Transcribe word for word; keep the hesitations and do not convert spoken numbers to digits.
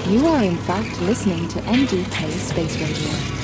You are in fact listening to M D K Space Radio.